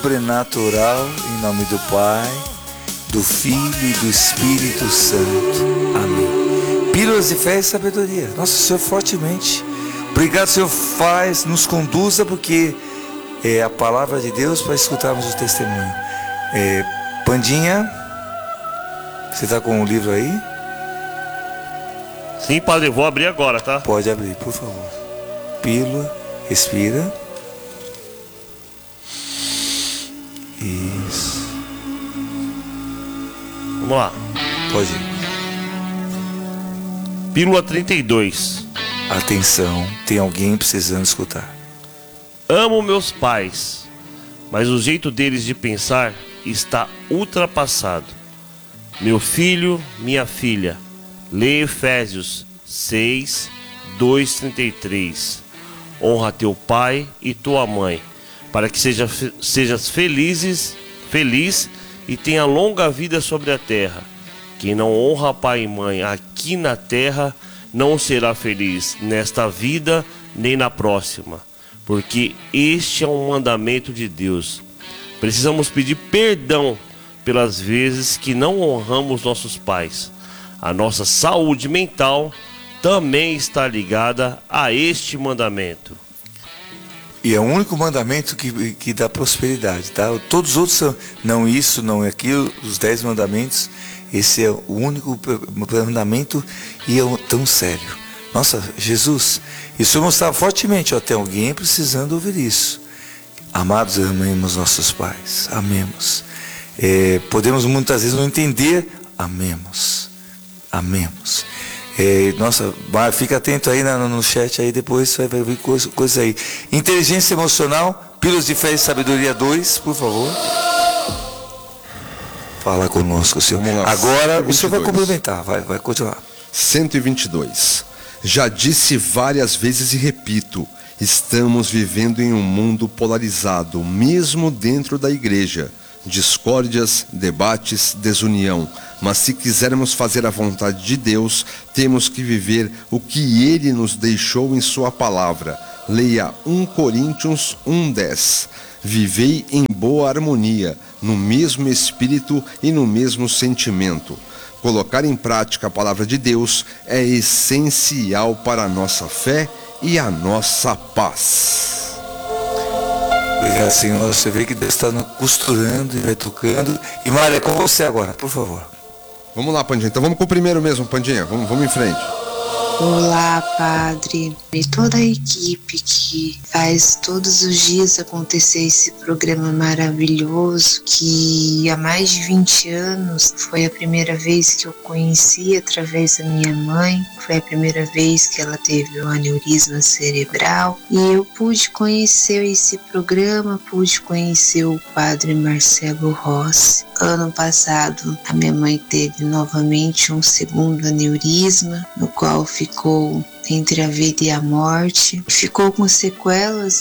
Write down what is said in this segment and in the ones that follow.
sobrenatural, em nome do Pai, do Filho e do Espírito Santo. Amém. Pílulas de fé e sabedoria. Nossa, Senhor, fortemente. Obrigado, Senhor, nos conduza, porque é a palavra de Deus para escutarmos o testemunho. Pandinha, você está com o livro aí? Sim, padre, eu vou abrir agora, tá? Pode abrir, por favor. Pílula, respira. Isso. Vamos lá. Pode ir. Pílula 32. Atenção, tem alguém precisando escutar. Amo meus pais, mas o jeito deles de pensar está ultrapassado. Meu filho, minha filha, leia Efésios 6, 2, 33. Honra teu pai e tua mãe, para que sejas feliz e tenha longa vida sobre a terra. Quem não honra pai e mãe aqui na terra não será feliz nesta vida nem na próxima, porque este é um mandamento de Deus. Precisamos pedir perdão pelas vezes que não honramos nossos pais. A nossa saúde mental também está ligada a este mandamento. E é o único mandamento que dá prosperidade, tá? Todos os outros são não isso, não aquilo, os 10 mandamentos. Esse é o único mandamento e é tão sério. Nossa, Jesus, isso mostrava fortemente, tem alguém precisando ouvir isso. Amados, amemos nossos pais, amemos. Podemos muitas vezes não entender, amemos. Nossa, fica atento aí no chat aí, depois vai ver coisa aí. Inteligência emocional, Pílulas de Fé e Sabedoria 2, por favor. Fala conosco, Senhor. Agora 122. O Senhor vai complementar, vai continuar. 122. Já disse várias vezes e repito, estamos vivendo em um mundo polarizado, mesmo dentro da igreja. Discórdias, debates, desunião. Mas se quisermos fazer a vontade de Deus, temos que viver o que Ele nos deixou em sua palavra. Leia 1 Coríntios 1:10. Vivei em boa harmonia, no mesmo espírito e no mesmo sentimento. Colocar em prática a palavra de Deus é essencial para a nossa fé e a nossa paz. Obrigado, Senhor. Você vê que Deus está costurando e vai tocando. E Maria, é com você agora, por favor. Vamos lá, Pandinha. Então vamos com o primeiro mesmo, Pandinha. Vamos em frente. Olá, Padre, e toda a equipe que faz todos os dias acontecer esse programa maravilhoso, que há mais de 20 anos foi a primeira vez que eu conheci através da minha mãe, foi a primeira vez que ela teve um aneurisma cerebral, e eu pude conhecer esse programa, pude conhecer o Padre Marcelo Rossi. Ano passado, a minha mãe teve novamente um segundo aneurisma, no qual ficou entre a vida e a morte. Ficou com sequelas,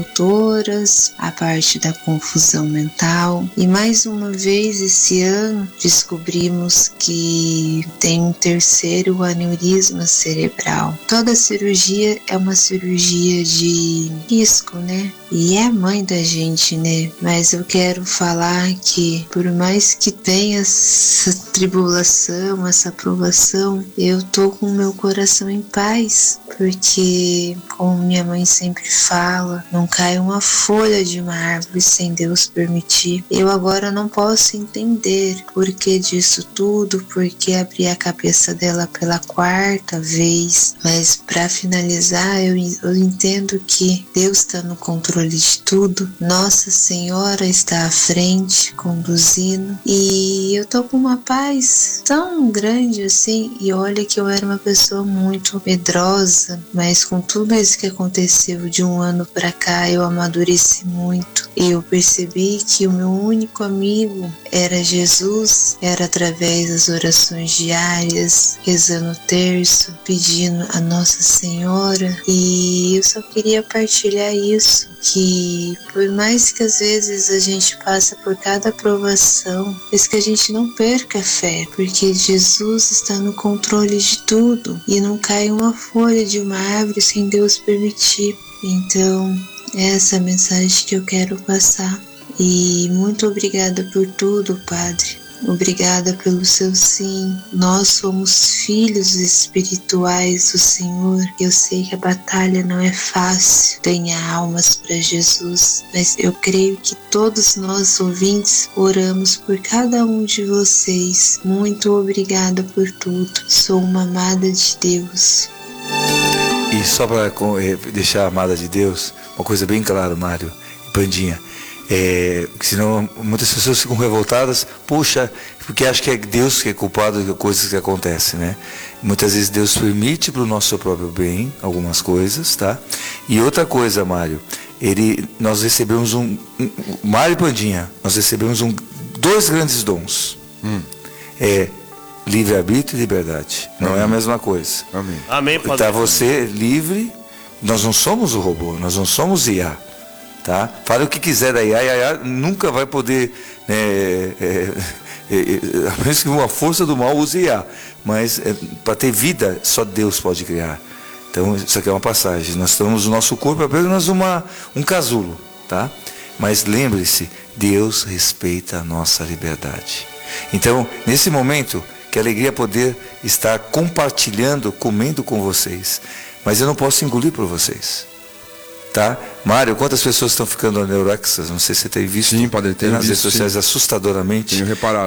motoras, a parte da confusão mental. E mais uma vez esse ano descobrimos que tem um terceiro aneurisma cerebral. Toda cirurgia é uma cirurgia de risco, E é a mãe da gente, Mas eu quero falar que por mais que tenha essa tribulação, essa provação, eu tô com o meu coração em paz. Porque, como minha mãe sempre fala, não cai uma folha de uma árvore sem Deus permitir. Eu agora não posso entender por que disso tudo, porque abri a cabeça dela pela 4ª vez. Mas para finalizar, eu entendo que Deus está no controle de tudo. Nossa Senhora está à frente, conduzindo. E eu tô com uma paz tão grande assim. E olha que eu era uma pessoa muito medrosa, mas com tudo isso que aconteceu de um ano para cá, eu amadureci muito. Eu percebi que o meu único amigo era Jesus, era através das orações diárias, rezando o terço, pedindo a Nossa Senhora. E eu só queria partilhar isso, que por mais que às vezes a gente passa por cada provação, mas que a gente não perca a fé, porque Jesus está no controle de tudo e não cai uma folha de uma árvore sem Deus permitir. Então, essa é a mensagem que eu quero passar. E muito obrigada por tudo, Padre. Obrigada pelo seu sim. Nós somos filhos espirituais do Senhor. Eu sei que a batalha não é fácil, ganhar almas para Jesus, mas eu creio que todos nós ouvintes oramos por cada um de vocês. Muito obrigada por tudo. Sou uma amada de Deus. E só para deixar a amada de Deus, uma coisa bem clara, Mário e Pandinha. Senão muitas pessoas ficam revoltadas, puxa, porque acham que é Deus que é culpado de coisas que acontecem, né? Muitas vezes Deus permite para o nosso próprio bem algumas coisas, tá? E outra coisa, Mário, nós recebemos Mário e Pandinha, nós recebemos dois grandes dons. Livre-arbítrio e liberdade. Não é a mesma coisa. Amém. Amém, Padre. Tá você livre, nós não somos o robô, nós não somos IA. Tá? Fale o que quiser da IA, nunca vai poder, a menos que uma força do mal use IA, mas para ter vida, só Deus pode criar. Então, isso aqui é uma passagem. Nós estamos, o nosso corpo é apenas um casulo, tá? Mas lembre-se, Deus respeita a nossa liberdade. Então, nesse momento, que alegria poder estar compartilhando, comendo com vocês, mas eu não posso engolir por vocês. Tá? Mário, quantas pessoas estão ficando anorexas? Não sei se você tem visto. Sim, Padre, tenho nas visto, redes sociais, sim. assustadoramente. Tenho reparado.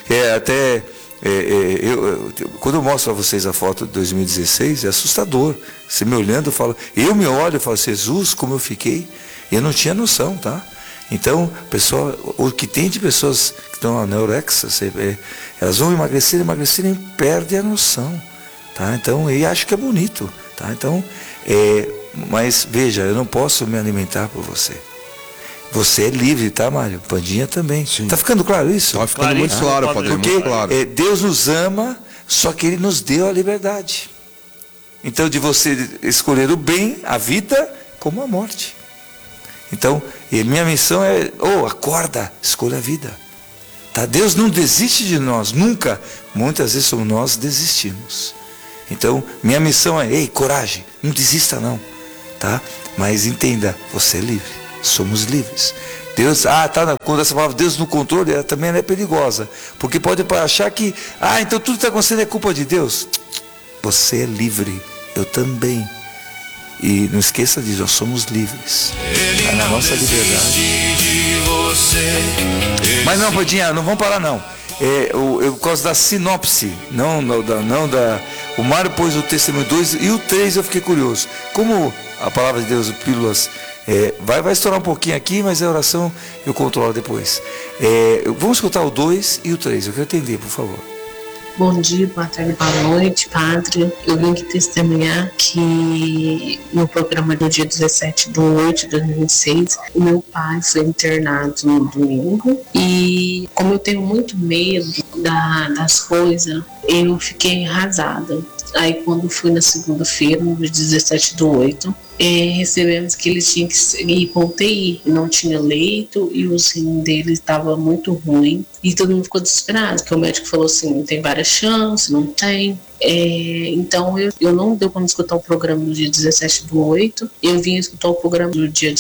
Quando eu mostro a vocês a foto de 2016, é assustador. Você me olhando, eu me olho e falo, Jesus, como eu fiquei. E eu não tinha noção, tá? Então, pessoal, o que tem de pessoas que estão anorexas, elas vão emagrecer e perdem a noção. Tá? Então, e acho que é bonito. Tá? Então, mas veja, eu não posso me alimentar por você. Você é livre, tá, Mário? Pandinha também. Sim. Tá ficando claro isso? Tá ficando muito claro, Padre. Porque muito claro. Deus nos ama, só que Ele nos deu a liberdade. Então, de você escolher o bem, a vida, como a morte. Então, minha missão acorda, escolha a vida. Tá? Deus não desiste de nós, nunca. Muitas vezes somos nós desistimos. Então, minha missão é, coragem, não desista não, tá? Mas entenda, você é livre, somos livres. Deus, quando essa palavra Deus no controle, ela também é perigosa, porque pode achar que, então tudo que está acontecendo é culpa de Deus. Você é livre, eu também. E não esqueça disso, nós somos livres. Está na nossa liberdade. Mas não, Pandinha, não vamos parar não. Por causa da sinopse, o Mário pôs o testemunho 2 e o 3 eu fiquei curioso. Como a palavra de Deus, pílulas, vai estourar um pouquinho aqui, mas a oração eu controlo depois. Vamos escutar o 2 e o 3, eu quero entender, por favor. Bom dia, boa tarde, boa noite, Padre. Eu vim aqui testemunhar que no programa do dia 17/8 de 2006, o meu pai foi internado no domingo e como eu tenho muito medo das coisas, eu fiquei arrasada. Aí quando fui na segunda-feira, no dia 17/8, recebemos que ele tinha que ir para UTI, não tinha leito e o rim dele estava muito ruim e todo mundo ficou desesperado, porque o médico falou assim, tem várias chances, não tem. Então eu não deu para me escutar o programa do dia 17/8, eu vim escutar o programa do dia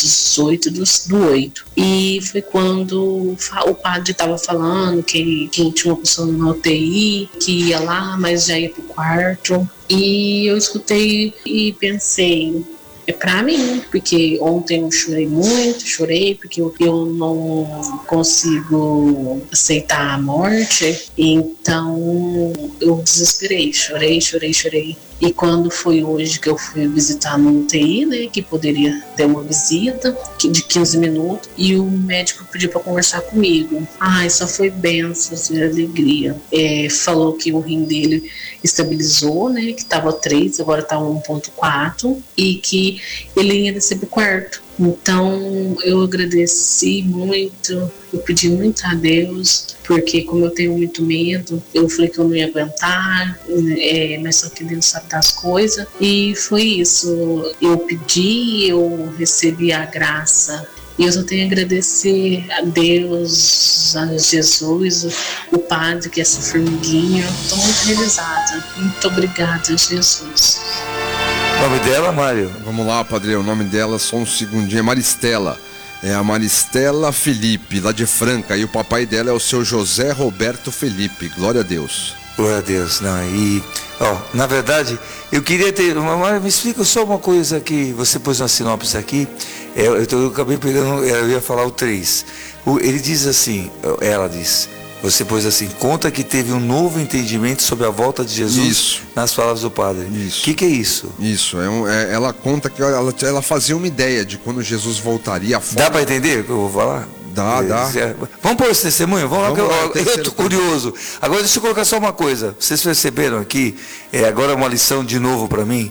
18/8 e foi quando o padre estava falando que tinha uma pessoa na UTI, que ia lá, mas já ia pro quarto, e eu escutei e pensei, pra mim, porque ontem eu chorei porque eu não consigo aceitar a morte, então eu desesperei, chorei. E quando foi hoje que eu fui visitar no UTI, né, que poderia ter uma visita de 15 minutos, e o médico pediu para conversar comigo. Só foi bênçãos e alegria. Falou que o rim dele estabilizou, né, que estava 3, agora está 1,4, e que ele ia descer pro quarto. Então eu agradeci muito, eu pedi muito a Deus, porque como eu tenho muito medo, eu falei que eu não ia aguentar, mas só que Deus sabe das coisas, e foi isso. Eu pedi, eu recebi a graça. E eu só tenho a agradecer a Deus, a Jesus, o Padre, que é essa formiguinha. Estou muito realizada. Muito obrigada, Jesus. O nome dela, Mário? Vamos lá, Padre, o nome dela, só um segundinho, é Maristela. É a Maristela Felipe, lá de Franca, e o papai dela é o seu José Roberto Felipe. Glória a Deus. Glória a Deus. Não, e, na verdade, eu queria ter... me explica só uma coisa que você pôs na sinopse aqui. Eu acabei pegando, eu ia falar o 3. Ele diz assim, ela diz... Você pôs assim, conta que teve um novo entendimento sobre a volta de Jesus. Isso. Nas palavras do padre. Isso. O que é isso? Isso, ela conta que ela fazia uma ideia de quando Jesus voltaria. Dá para entender o que eu vou falar? Dá. Vamos pôr esse testemunho? Vamos lá, eu tô curioso. Testemunho. Agora deixa eu colocar só uma coisa. Vocês perceberam aqui, agora uma lição de novo para mim.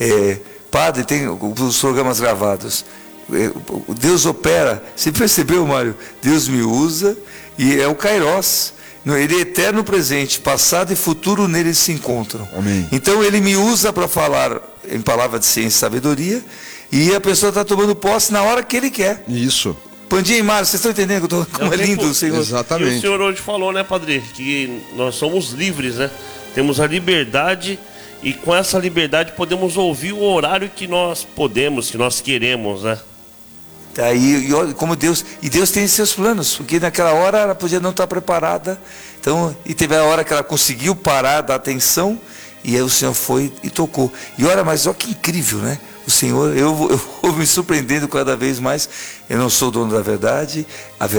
Padre, tem os programas gravados. Deus opera. Você percebeu, Mário? Deus me usa e é o Kairos. Ele é eterno presente, passado e futuro nele se encontram. Amém. Então ele me usa para falar em palavra de ciência e sabedoria, e a pessoa está tomando posse na hora que ele quer. Isso. Pandinha e Mário, vocês estão entendendo como é lindo o Senhor? Exatamente. E o senhor hoje falou, né, padre, que nós somos livres, né? Temos a liberdade, e com essa liberdade podemos ouvir o horário que nós podemos, que nós queremos, né? Tá, e olha como Deus tem seus planos, porque naquela hora ela podia não estar preparada, então, e teve a hora que ela conseguiu parar da atenção, e aí o Senhor foi e tocou. E olha, mas olha que incrível, né? O Senhor, eu vou me surpreendendo cada vez mais. Eu não sou dono da verdade,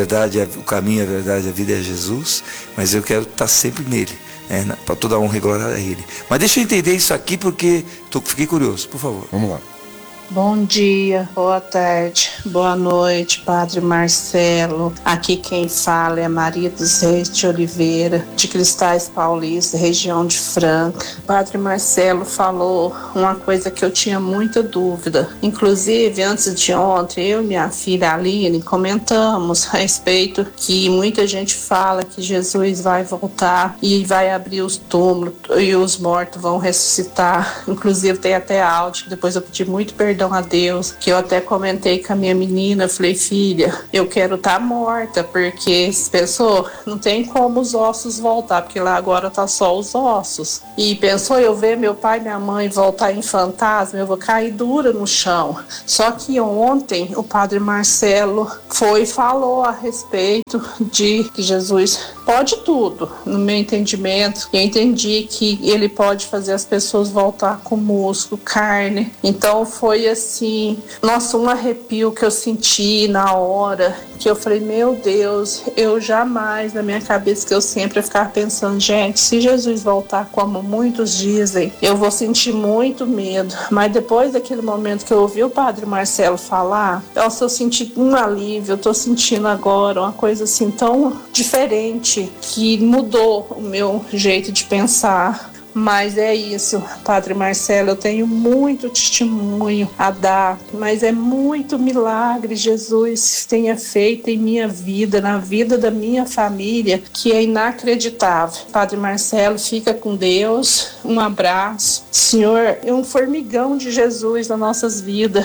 o caminho, a verdade, a vida é Jesus, mas eu quero estar sempre nele, né? Para toda a honra e glória a Ele. Mas deixa eu entender isso aqui, porque fiquei curioso, por favor. Vamos lá. Bom dia, boa tarde, boa noite, Padre Marcelo. Aqui quem fala é Maria dos Reis de Oliveira, de Cristais Paulista, região de Franca. Padre Marcelo falou uma coisa que eu tinha muita dúvida. Inclusive, antes de ontem, eu e minha filha Aline comentamos a respeito que muita gente fala que Jesus vai voltar e vai abrir os túmulos e os mortos vão ressuscitar. Inclusive, tem até áudio, depois eu pedi muito perdão a Deus, que eu até comentei com a minha menina, falei, filha, eu quero estar morta, porque pensou, não tem como os ossos voltar, porque lá agora tá só os ossos. E pensou, eu ver meu pai e minha mãe voltar em fantasma, eu vou cair dura no chão. Só que ontem o Padre Marcelo foi e falou a respeito de que Jesus pode tudo, no meu entendimento. Eu entendi que ele pode fazer as pessoas voltar com músculo, carne. Então foi assim, nossa, um arrepio que eu senti na hora, que eu falei, meu Deus, eu jamais, na minha cabeça, que eu sempre ia ficar pensando, gente, se Jesus voltar como muitos dizem, eu vou sentir muito medo. Mas depois daquele momento que eu ouvi o Padre Marcelo falar, eu senti um alívio, eu tô sentindo agora uma coisa assim tão diferente, que mudou o meu jeito de pensar. Mas é isso, Padre Marcelo, eu tenho muito testemunho a dar, mas é muito milagre Jesus tenha feito em minha vida, na vida da minha família, que é inacreditável. Padre Marcelo, fica com Deus, um abraço. Senhor, é um formigão de Jesus nas nossas vidas.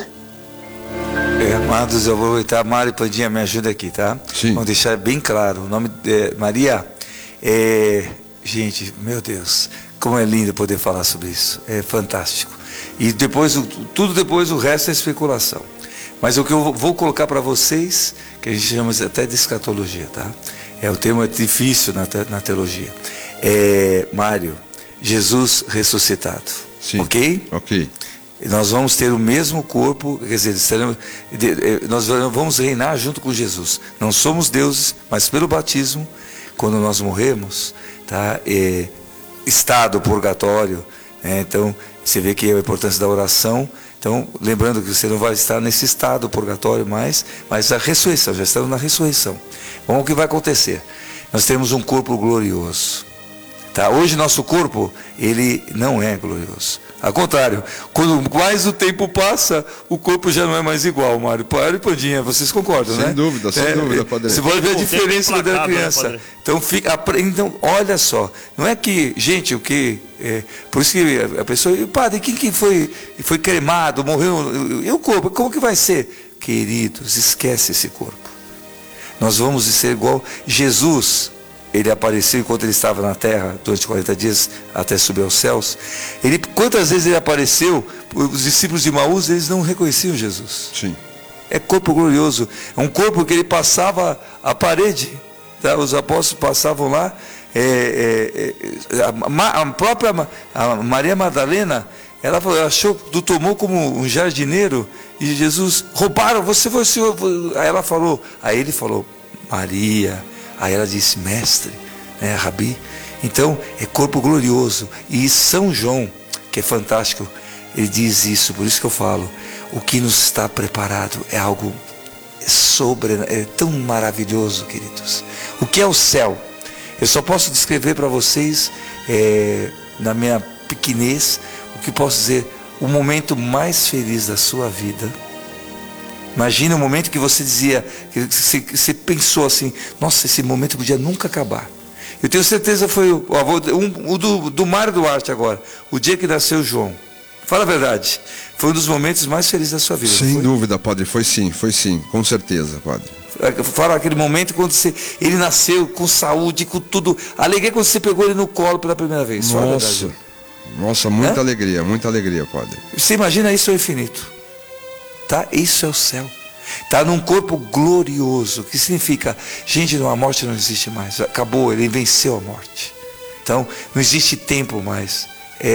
Amados, eu vou aproveitar, Mário e Pandinha, me ajuda aqui, tá? Sim. Vamos deixar bem claro, o nome Maria, gente, meu Deus, como é lindo poder falar sobre isso, é fantástico. E depois, tudo depois, o resto é especulação. Mas o que eu vou colocar para vocês, que a gente chama até de escatologia, tá? O termo é difícil na teologia. Mário, Jesus ressuscitado. Sim. Ok? Ok. Nós vamos ter o mesmo corpo, quer dizer, nós vamos reinar junto com Jesus. Não somos deuses, mas pelo batismo, quando nós morremos, tá? Estado purgatório, né? Então você vê que é a importância da oração. Então, lembrando que você não vai estar nesse estado purgatório mais, mas a ressurreição, já estamos na ressurreição. Bom, o que vai acontecer? Nós temos um corpo glorioso. Tá? Hoje nosso corpo, ele não é glorioso. Ao contrário, quando mais o tempo passa, o corpo já não é mais igual, Mário. Mário e Pandinha, vocês concordam, né? Sem dúvida, Padre. Você pode ver a diferença da criança. Né, então, olha só, não é que, gente, por isso que a pessoa, padre, quem que foi cremado, morreu, e o corpo, como que vai ser? Queridos, esquece esse corpo. Nós vamos ser igual Jesus. Ele apareceu enquanto ele estava na terra, durante 40 dias, até subir aos céus. Quantas vezes ele apareceu, os discípulos de Maús, eles não reconheciam Jesus. Sim. É corpo glorioso. É um corpo que ele passava a parede. Tá? Os apóstolos passavam lá. A própria Maria Madalena, ela achou, tomou como um jardineiro. E Jesus, roubaram, você foi o Senhor. Aí ele falou, Maria. Aí ela disse, mestre, né, Rabi. Então, é corpo glorioso. E São João, que é fantástico, ele diz isso, por isso que eu falo, o que nos está preparado é algo é tão maravilhoso, queridos. O que é o céu? Eu só posso descrever para vocês, na minha pequenez, o que posso dizer, o momento mais feliz da sua vida. Imagina o momento que você dizia, que você pensou assim, nossa, esse momento podia nunca acabar. Eu tenho certeza foi o avô, do Mário Duarte agora, o dia que nasceu o João. Fala a verdade, foi um dos momentos mais felizes da sua vida. Sem dúvida, padre, foi sim, com certeza, padre. Fala aquele momento quando ele nasceu com saúde, com tudo. Alegria quando você pegou ele no colo pela primeira vez. Nossa, muita alegria, padre. Você imagina, isso é o infinito, tá? Isso é o céu. Está num corpo glorioso, que significa, gente, a morte não existe mais, acabou, ele venceu a morte. Então, não existe tempo mais.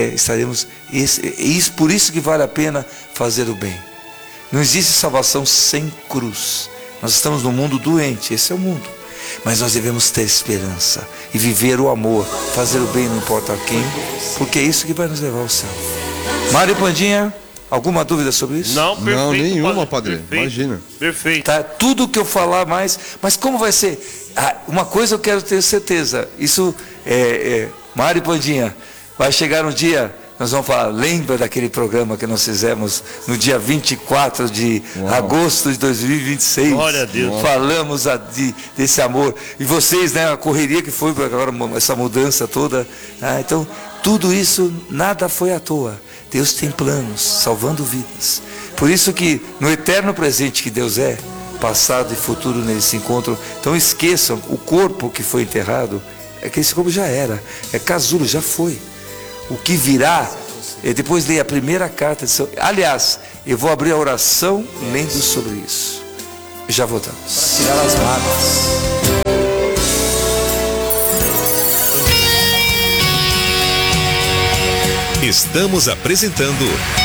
Por isso que vale a pena fazer o bem. Não existe salvação sem cruz. Nós estamos num mundo doente, esse é o mundo. Mas nós devemos ter esperança e viver o amor, fazer o bem não importa quem, porque é isso que vai nos levar ao céu. Mário Pandinha, alguma dúvida sobre isso? Não, perfeito, não, nenhuma, padre. Perfeito, imagina. Perfeito. Tá, tudo que eu falar mais, mas como vai ser? Uma coisa eu quero ter certeza, isso Mário Pandinha, vai chegar um dia, nós vamos falar, lembra daquele programa que nós fizemos no dia 24 de agosto de 2026? Glória a Deus. Falamos desse amor. E vocês, né, a correria que foi agora, essa mudança toda. Então, tudo isso, nada foi à toa. Deus tem planos, salvando vidas. Por isso que no eterno presente que Deus é, passado e futuro neles se encontram. Então esqueçam, o corpo que foi enterrado, é que esse corpo já era, é casulo, já foi. O que virá, depois leia a primeira carta de São... Aliás, eu vou abrir a oração lendo sobre isso. Já voltamos. Para tirar as mágoas. Estamos apresentando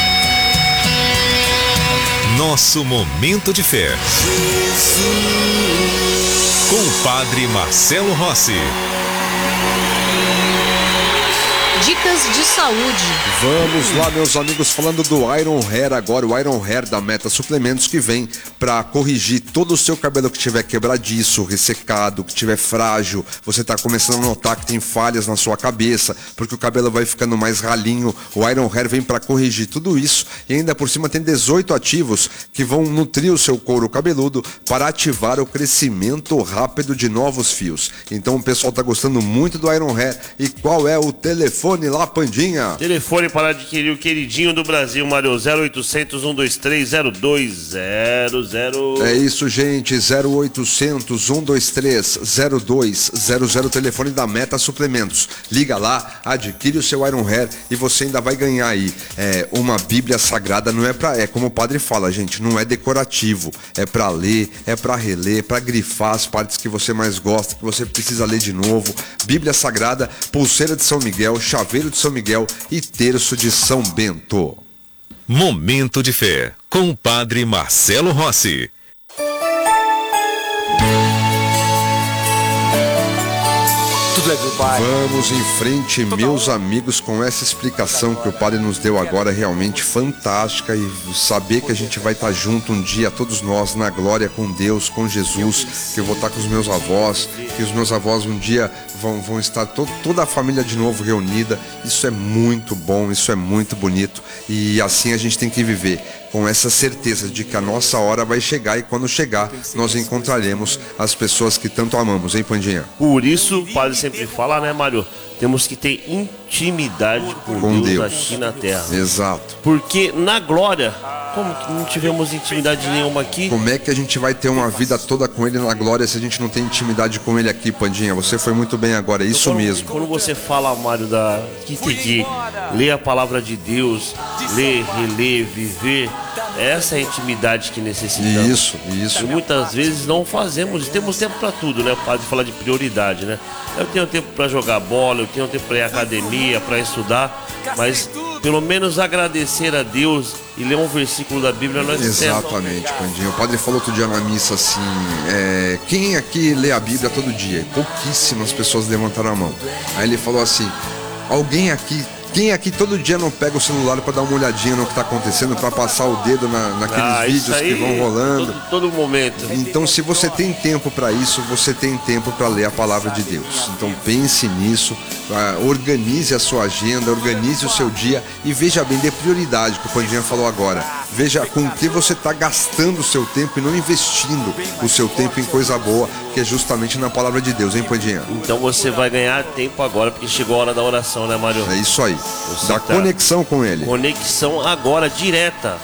Nosso Momento de Fé. Com o Padre Marcelo Rossi. Dicas de saúde. Vamos lá, meus amigos, falando do Iron Hair agora, o Iron Hair da Meta Suplementos, que vem para corrigir todo o seu cabelo que tiver quebradiço, ressecado, que tiver frágil, você tá começando a notar que tem falhas na sua cabeça, porque o cabelo vai ficando mais ralinho. O Iron Hair vem para corrigir tudo isso e ainda por cima tem 18 ativos que vão nutrir o seu couro cabeludo para ativar o crescimento rápido de novos fios. Então o pessoal tá gostando muito do Iron Hair. E qual é o telefone lá, Pandinha? Telefone para adquirir o queridinho do Brasil, Mário, 0800 123 0200. É isso, gente, 0800 123 0200, telefone da Meta Suplementos. Liga lá, adquire o seu Iron Hair e você ainda vai ganhar aí uma Bíblia Sagrada. Não é como o padre fala, gente, não é decorativo, é para ler, é para reler, para grifar as partes que você mais gosta, que você precisa ler de novo. Bíblia Sagrada, pulseira de São Miguel, chaveiro de São Miguel e terço de São Bento. Momento de Fé, com o Padre Marcelo Rossi. Vamos em frente, meus amigos, com essa explicação que o padre nos deu agora, realmente fantástica, e saber que a gente vai estar junto um dia, todos nós, na glória com Deus, com Jesus, que eu vou estar com os meus avós, que os meus avós um dia vão estar toda a família de novo reunida. Isso é muito bom, isso é muito bonito, e assim a gente tem que viver, com essa certeza de que a nossa hora vai chegar, e quando chegar, nós encontraremos as pessoas que tanto amamos, hein, Pandinha? Por isso, o padre sempre fala, né, Mário? Temos que ter intimidade com Deus aqui na Terra. Exato. Porque na glória, como que não tivemos intimidade nenhuma aqui? Como é que a gente vai ter uma vida toda com Ele na glória se a gente não tem intimidade com Ele aqui, Pandinha? Você foi muito bem agora, é isso mesmo. Quando você fala, Mário, que tem que ler a palavra de Deus, ler, reler, viver, Essa é a intimidade que necessitamos. Isso. E muitas vezes não fazemos, temos tempo para tudo, né? O padre fala de prioridade, né? Eu tenho tempo para jogar bola, eu tenho tempo para ir à academia, para estudar, mas pelo menos agradecer a Deus e ler um versículo da Bíblia nós temos. Exatamente, Pandinha. O padre falou outro dia na missa assim, quem aqui lê a Bíblia todo dia? Pouquíssimas pessoas levantaram a mão. Aí ele falou assim, quem aqui todo dia não pega o celular para dar uma olhadinha no que está acontecendo, para passar o dedo naqueles vídeos que vão rolando? Todo momento. Então, se você tem tempo para isso, você tem tempo para ler a palavra de Deus. Então, pense nisso, organize a sua agenda, organize o seu dia e veja bem, dê prioridade, que o Pandinha falou agora. Veja com que você está gastando o seu tempo e não investindo o seu tempo em coisa boa, que é justamente na palavra de Deus, hein, Pandinha? Então você vai ganhar tempo agora, porque chegou a hora da oração, né, Mário? É isso aí. Da conexão com ele. Conexão agora, direta.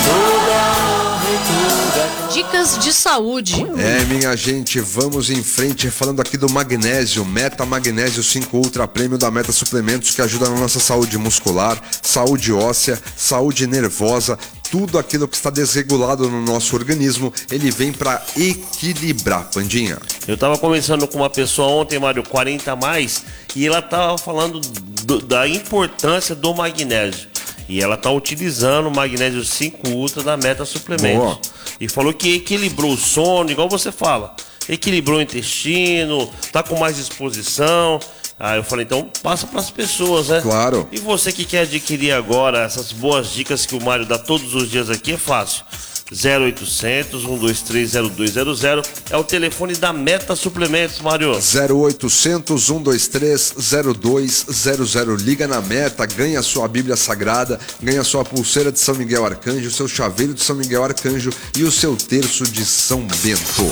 Dicas de saúde. Minha gente, vamos em frente falando aqui do magnésio, Meta Magnésio 5 Ultra Prêmio da Meta Suplementos, que ajuda na nossa saúde muscular, saúde óssea, saúde nervosa, tudo aquilo que está desregulado no nosso organismo, ele vem para equilibrar, Pandinha. Eu tava conversando com uma pessoa ontem, Mário, 40 a mais, e ela tava falando da importância do magnésio. E ela tá utilizando o magnésio 5 Ultra da Meta Suplementos. Boa. E falou que equilibrou o sono, igual você fala. Equilibrou o intestino, tá com mais disposição. Aí eu falei, então passa para as pessoas, né? Claro. E você que quer adquirir agora essas boas dicas que o Mário dá todos os dias aqui, é fácil. 0800 123 0200 é o telefone da Meta Suplementos, Mário. 0800 123 0200. Liga na Meta, ganha a sua Bíblia Sagrada, ganha a sua pulseira de São Miguel Arcanjo, o seu chaveiro de São Miguel Arcanjo e o seu terço de São Bento.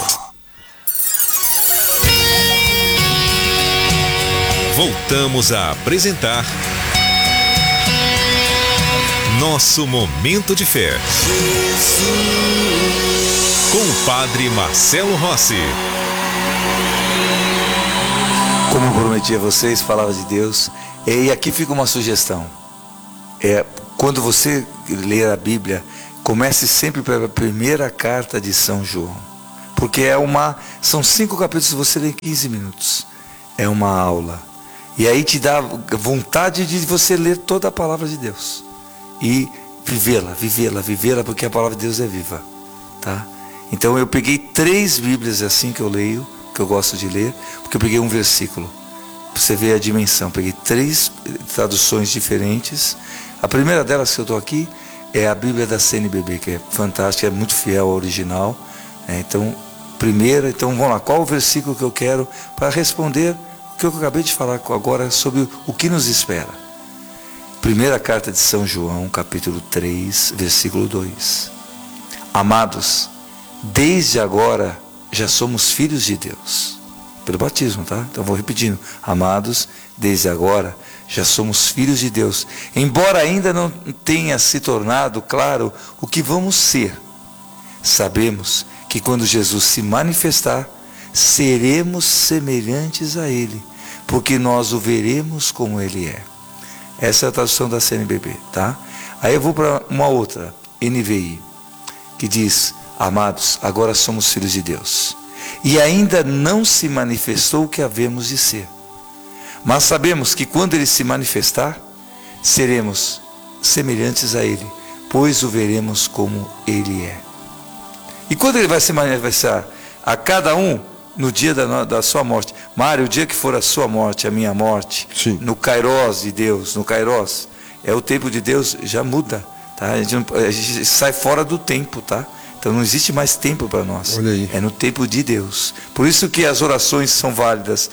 Voltamos a apresentar Nosso Momento de Fé. Com o Padre Marcelo Rossi. Como eu prometi a vocês, palavra de Deus. E aqui fica uma sugestão. Quando você ler a Bíblia, comece sempre pela primeira carta de São João. Porque são 5 capítulos, você lê em 15 minutos. É uma aula. E aí te dá vontade de você ler toda a palavra de Deus. E vivê-la, porque a palavra de Deus é viva, tá? Então eu peguei 3 Bíblias assim que eu leio, que eu gosto de ler, porque eu peguei um versículo, pra você ver a dimensão. Peguei 3 traduções diferentes. A primeira delas que eu estou aqui é a Bíblia da CNBB, que é fantástica, é muito fiel ao original, né? Então, vamos lá, qual o versículo que eu quero para responder o que eu acabei de falar agora sobre o que nos espera? Primeira carta de São João, capítulo 3, versículo 2. Amados, desde agora já somos filhos de Deus. Pelo batismo, tá? Então vou repetindo. Amados, desde agora já somos filhos de Deus. Embora ainda não tenha se tornado claro o que vamos ser, sabemos que quando Jesus se manifestar, seremos semelhantes a Ele, porque nós o veremos como Ele é. Essa é a tradução da CNBB, tá? Aí eu vou para uma outra, NVI, que diz: amados, agora somos filhos de Deus, e ainda não se manifestou o que havemos de ser. Mas sabemos que quando Ele se manifestar, seremos semelhantes a Ele, pois o veremos como Ele é. E quando Ele vai se manifestar? A cada um no dia da sua morte. Mário, o dia que for a sua morte, a minha morte, sim, no Kairos de Deus, no Kairos, o tempo de Deus já muda, tá? A gente sai fora do tempo, tá? Então não existe mais tempo para nós. Olha aí. É no tempo de Deus. Por isso que as orações são válidas.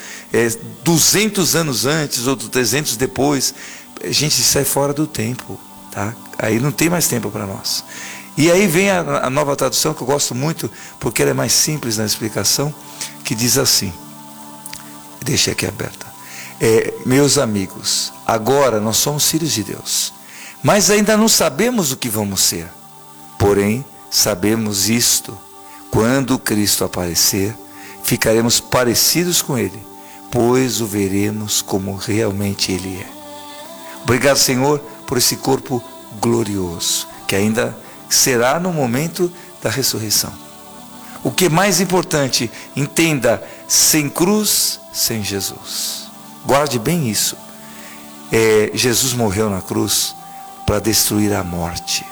200 anos antes ou 300 depois, a gente sai fora do tempo, tá? Aí não tem mais tempo para nós. E aí vem a nova tradução, que eu gosto muito, porque ela é mais simples na explicação, que diz assim, deixei aqui aberta: meus amigos, agora nós somos filhos de Deus, mas ainda não sabemos o que vamos ser. Porém, sabemos isto: quando Cristo aparecer, ficaremos parecidos com Ele, pois o veremos como realmente Ele é. Obrigado, Senhor, por esse corpo glorioso, que ainda será no momento da ressurreição. O que é mais importante, entenda, sem cruz, sem Jesus. Guarde bem isso. Jesus morreu na cruz para destruir a morte.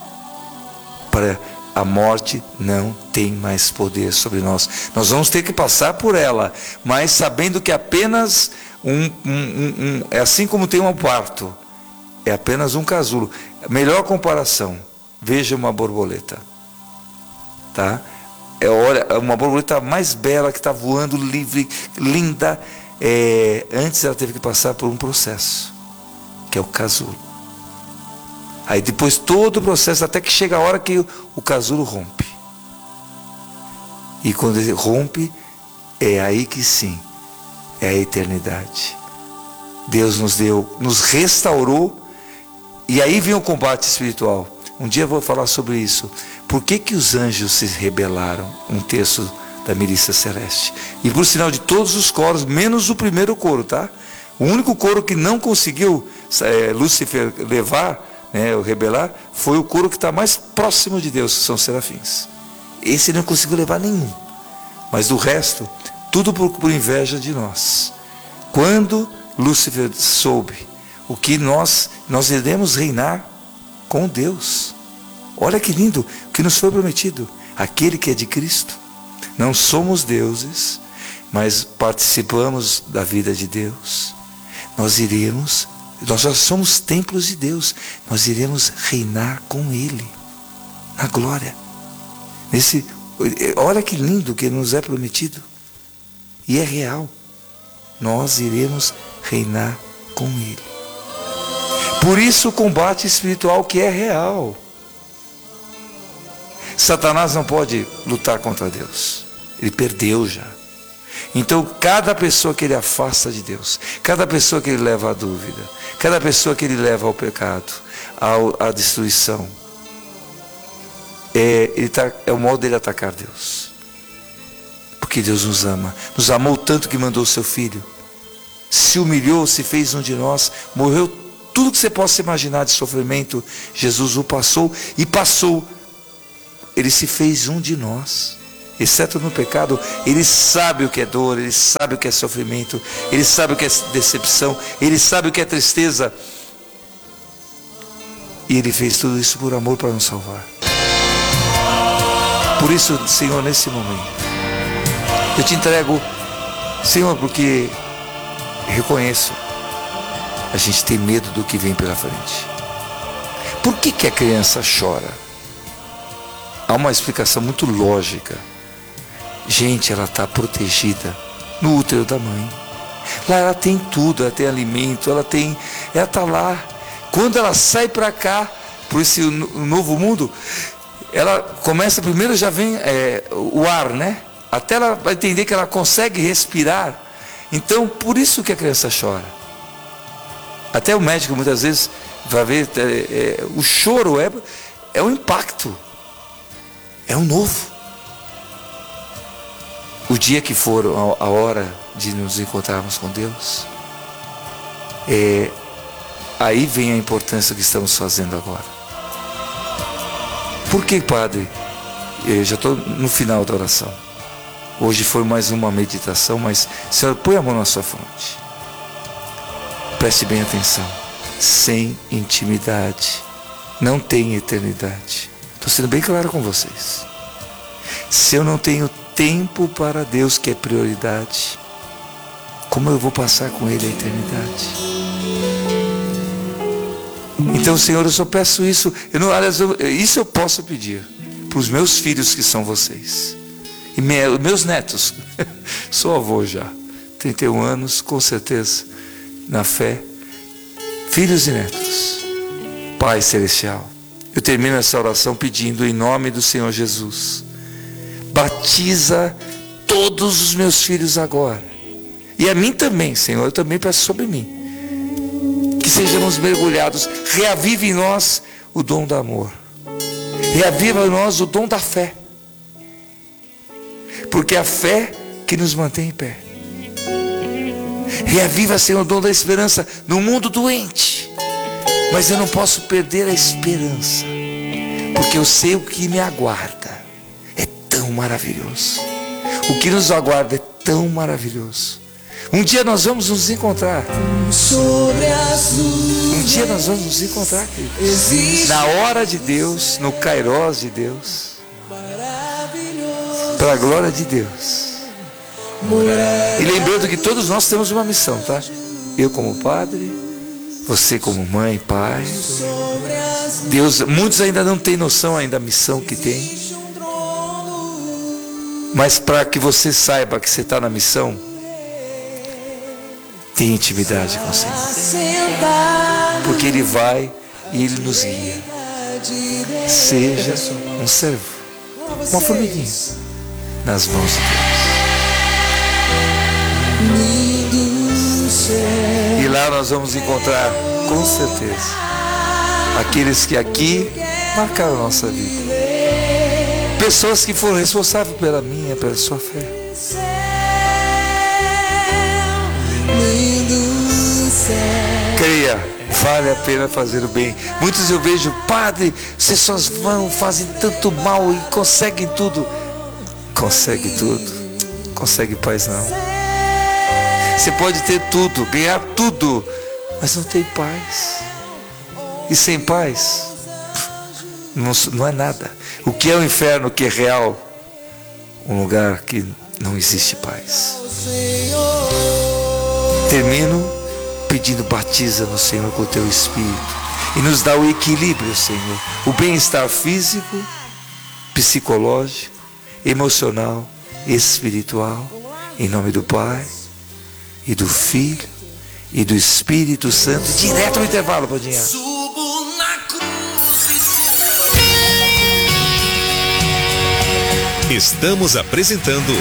A morte não tem mais poder sobre nós. Nós vamos ter que passar por ela, mas sabendo que apenas é assim como tem um parto, é apenas um casulo. Melhor comparação, veja uma borboleta, tá? Olha, uma borboleta mais bela que está voando livre, linda. Antes ela teve que passar por um processo, que é o casulo. Aí depois todo o processo, até que chega a hora que o casulo rompe. E quando ele rompe, é aí que sim, é a eternidade. Deus nos restaurou, e aí vem o combate espiritual. Um dia eu vou falar sobre isso. Por que os anjos se rebelaram? Um texto da milícia celeste. E por sinal de todos os coros, menos o primeiro coro, tá? O único coro que não conseguiu Lúcifer levar, o rebelar, foi o coro que está mais próximo de Deus, que são os serafins. Esse não conseguiu levar nenhum. Mas do resto, tudo por inveja de nós. Quando Lúcifer soube o que nós iremos reinar com Deus. Olha que lindo o que nos foi prometido. Aquele que é de Cristo. Não somos deuses, mas participamos da vida de Deus. Nós já somos templos de Deus. Nós iremos reinar com Ele na glória. Olha que lindo que nos é prometido. E é real. Nós iremos reinar com Ele. Por isso o combate espiritual que é real. Satanás não pode lutar contra Deus. Ele perdeu já. Então cada pessoa que ele afasta de Deus, cada pessoa que ele leva à dúvida, cada pessoa que ele leva ao pecado, à destruição, é o modo dele atacar Deus. Porque Deus nos ama. Nos amou tanto que mandou o seu Filho. Se humilhou, se fez um de nós, morreu tudo que você possa imaginar de sofrimento. Jesus o passou e passou. Ele se fez um de nós. Exceto no pecado, Ele sabe o que é dor, Ele sabe o que é sofrimento, Ele sabe o que é decepção, Ele sabe o que é tristeza. E Ele fez tudo isso por amor para nos salvar. Por isso, Senhor, nesse momento, eu te entrego, Senhor, porque reconheço, a gente tem medo do que vem pela frente. Por que a criança chora? Há uma explicação muito lógica. Gente, ela está protegida no útero da mãe. Lá ela tem tudo, ela tem alimento, ela está lá. Quando ela sai para cá, para esse novo mundo, ela começa, primeiro já vem o ar, né? Até ela vai entender que ela consegue respirar. Então, por isso que a criança chora. Até o médico muitas vezes vai ver, o choro é um impacto. É um novo. O dia que for a hora de nos encontrarmos com Deus, aí vem a importância que estamos fazendo agora. Por que, Padre? Eu já estou no final da oração. Hoje foi mais uma meditação, mas, Senhor, põe a mão na sua fronte. Preste bem atenção. Sem intimidade, não tem eternidade. Estou sendo bem claro com vocês. Se eu não tenho tempo para Deus, que é prioridade, como eu vou passar com Ele a eternidade? Então, Senhor, eu só peço isso. Isso eu posso pedir para os meus filhos, que são vocês, e meus netos. Sou avô já, 31 anos, com certeza, na fé. Filhos e netos. Pai Celestial, eu termino essa oração pedindo em nome do Senhor Jesus. Batiza todos os meus filhos agora. E a mim também, Senhor, eu também peço sobre mim. Que sejamos mergulhados. Reavive em nós o dom do amor. Reaviva em nós o dom da fé. Porque é a fé que nos mantém em pé. Reaviva, Senhor, o dom da esperança no mundo doente. Mas eu não posso perder a esperança. porque eu sei o que me aguarda. É tão maravilhoso. O que nos aguarda é tão maravilhoso. Um dia nós vamos nos encontrar. Um dia nós vamos nos encontrar, queridos. Na hora de Deus, no Kairós de Deus, para a glória de Deus. E lembrando que todos nós temos uma missão, tá? Eu como padre, você como mãe, pai. Deus, muitos ainda não têm noção ainda da missão que tem. Mas para que você saiba que você está na missão, tenha intimidade com o Senhor. Porque Ele vai e Ele nos guia. Seja um servo, uma formiguinha nas mãos de Deus. E lá nós vamos encontrar, com certeza, aqueles que aqui marcaram a nossa vida. Pessoas que foram responsáveis pela minha, pela sua fé. Creia, vale a pena fazer o bem. Muitos eu vejo, padre, vocês só vão, fazem tanto mal e conseguem tudo. Consegue tudo, consegue paz não. Você pode ter tudo, ganhar tudo, mas não tem paz. E sem paz não é nada. O que é o inferno, o que é real? Um lugar que não existe paz. Termino pedindo, batiza no Senhor com o teu Espírito e nos dá o equilíbrio, Senhor, o bem-estar físico, psicológico, emocional, espiritual, em nome do Pai e do Filho e do Espírito Santo. Direto no intervalo, Padinha. Estamos apresentando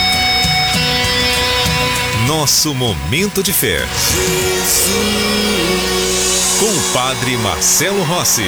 Nosso Momento de Fé com o Padre Marcelo Rossi.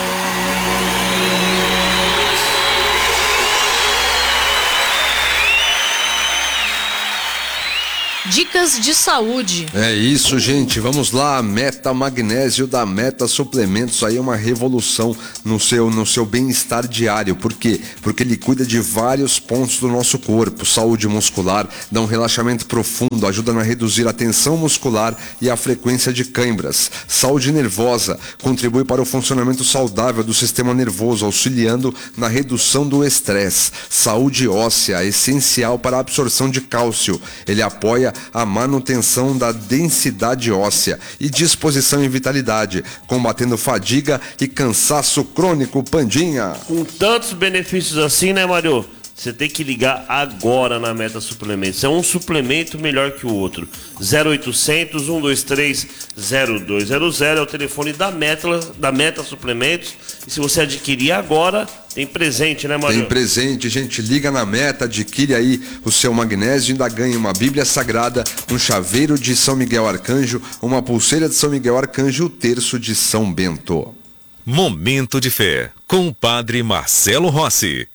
Dicas de saúde. É isso, gente. Vamos lá. Meta Magnésio da Meta Suplementos. Aí é uma revolução no seu bem-estar diário. Por quê? Porque ele cuida de vários pontos do nosso corpo. Saúde muscular, dá um relaxamento profundo, ajuda a reduzir a tensão muscular e a frequência de câimbras. Saúde nervosa, contribui para o funcionamento saudável do sistema nervoso, auxiliando na redução do estresse. Saúde óssea, essencial para a absorção de cálcio. Ele apoia a manutenção da densidade óssea e disposição e vitalidade, combatendo fadiga e cansaço crônico. Pandinha. Com tantos benefícios assim, né, Mário? Você tem que ligar agora na Meta Suplementos. É um suplemento melhor que o outro. 0800 123 0200 é o telefone da Meta Suplementos. E se você adquirir agora, tem presente, né, Mário? Tem presente, gente. Liga na Meta, adquire aí o seu magnésio e ainda ganha uma Bíblia Sagrada, um chaveiro de São Miguel Arcanjo, uma pulseira de São Miguel Arcanjo e o terço de São Bento. Momento de Fé com o Padre Marcelo Rossi.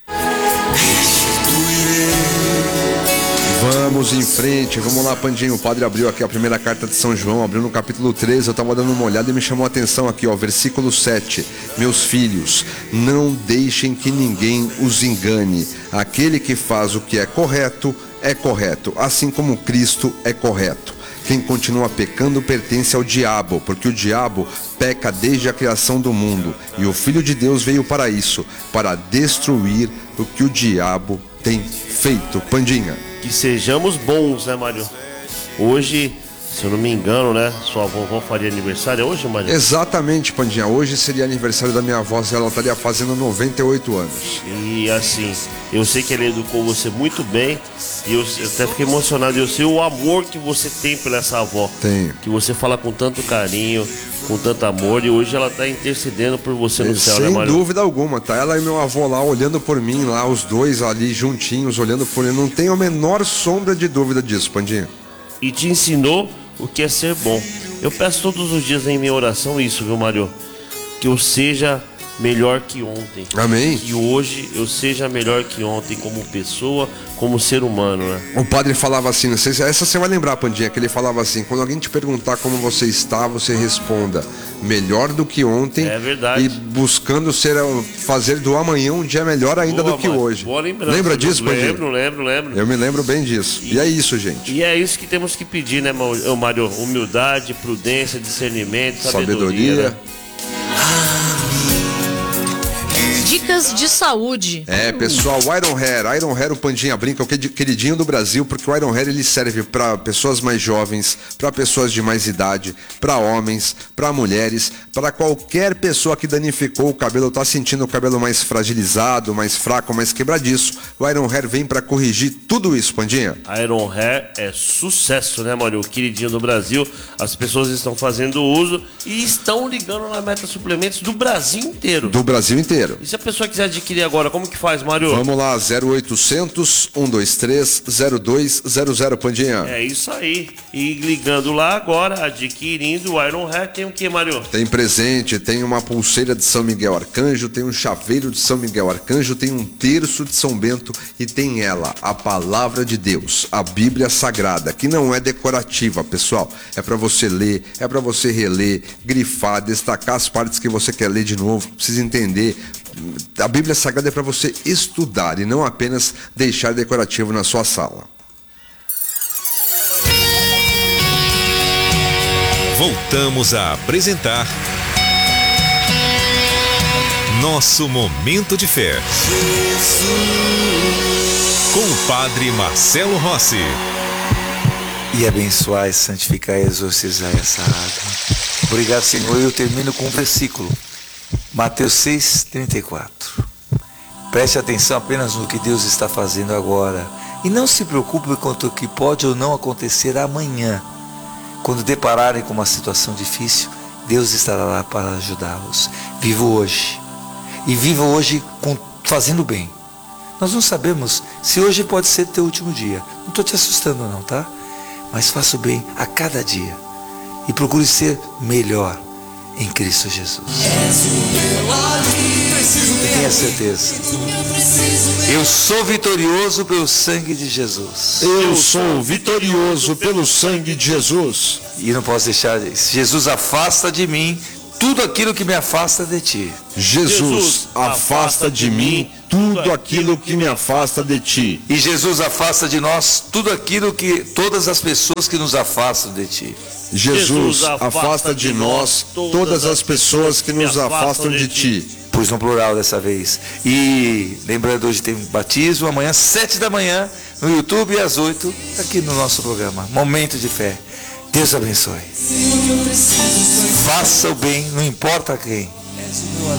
Vamos em frente, vamos lá, Pandinho. O padre abriu aqui a primeira carta de São João, abriu no capítulo 13, eu estava dando uma olhada e me chamou a atenção aqui, ó, versículo 7. Meus filhos, não deixem que ninguém os engane. Aquele que faz o que é correto, assim como Cristo é correto. Quem continua pecando pertence ao diabo, porque o diabo peca desde a criação do mundo. E o Filho de Deus veio para isso, para destruir o que o diabo tem feito. Pandinha. Que sejamos bons, né, Mário? Hoje, se eu não me engano, né, sua vovó faria aniversário hoje, Mário? Exatamente, Pandinha. Hoje seria aniversário da minha avó, ela estaria fazendo 98 anos. E assim, eu sei que ela educou você muito bem. E eu até fiquei emocionado. Eu sei o amor que você tem pela essa avó. Tenho. Que você fala com tanto carinho, com tanto amor. E hoje ela está intercedendo por você no céu, né, Mário? Sem dúvida alguma, tá? Ela e meu avô lá olhando por mim, lá, os dois ali juntinhos, olhando por mim. Não tenho a menor sombra de dúvida disso, Pandinha. E te ensinou o que é ser bom. Eu peço todos os dias em minha oração isso, viu, Mário? Que eu seja melhor que ontem. Amém. Que hoje eu seja melhor que ontem como pessoa, como ser humano, né? O padre falava assim, não sei se essa você vai lembrar, Pandinha, que ele falava assim: quando alguém te perguntar como você está, você responda melhor do que ontem. É verdade. E buscando fazer do amanhã um dia melhor ainda do que hoje. Boa lembrança. Lembra disso, Pandinha? Lembro. Eu me lembro bem disso. E é isso, gente. E é isso que temos que pedir, né, Mário? Humildade, prudência, discernimento, sabedoria. Sabedoria. Né? Dicas de saúde. É, pessoal, o Iron Hair, o Pandinha brinca, o queridinho do Brasil, porque o Iron Hair ele serve para pessoas mais jovens, para pessoas de mais idade, para homens, para mulheres, para qualquer pessoa que danificou o cabelo, tá sentindo o cabelo mais fragilizado, mais fraco, mais quebradiço. O Iron Hair vem para corrigir tudo isso, Pandinha. Iron Hair é sucesso, né, Mário? O queridinho do Brasil. As pessoas estão fazendo uso e estão ligando na Meta Suplementos do Brasil inteiro. Do Brasil inteiro. E se a pessoa quiser adquirir agora, como que faz, Mário? Vamos lá, 0800 123 0200, Pandinha. É isso aí. E ligando lá agora, adquirindo o Iron Hair, tem o que, Mário? Tem presente, tem uma pulseira de São Miguel Arcanjo, tem um chaveiro de São Miguel Arcanjo, tem um terço de São Bento e tem ela, a palavra de Deus, a Bíblia Sagrada, que não é decorativa, pessoal. É para você ler, é para você reler, grifar, destacar as partes que você quer ler de novo, precisa entender. A Bíblia Sagrada é para você estudar e não apenas deixar decorativo na sua sala. Voltamos a apresentar Nosso Momento de Fé. Com o Padre Marcelo Rossi. E abençoar, santificar e exorcizar essa água. Obrigado, Senhor. Eu termino com um versículo. Mateus 6:34. Preste atenção apenas no que Deus está fazendo agora. E não se preocupe quanto o que pode ou não acontecer amanhã. Quando depararem com uma situação difícil, Deus estará lá para ajudá-los. Viva hoje. E viva hoje fazendo bem. Nós não sabemos se hoje pode ser teu último dia. Não estou te assustando não, tá? Mas faça o bem a cada dia. E procure ser melhor em Cristo Jesus. E tenha certeza. Eu sou vitorioso pelo sangue de Jesus. Eu sou vitorioso pelo sangue de Jesus. E não posso deixar. Jesus afasta de mim tudo aquilo que me afasta de ti. Jesus, afasta de mim tudo aquilo que me afasta de ti. E Jesus afasta de nós todas as pessoas que nos afastam de ti. Jesus, afasta de nós todas as pessoas que nos afastam de ti. Pus no plural dessa vez. E lembrando, hoje tem batismo, amanhã 7 da manhã, no YouTube e às 8, aqui no nosso programa. Momento de Fé. Deus abençoe. Faça o bem, não importa quem.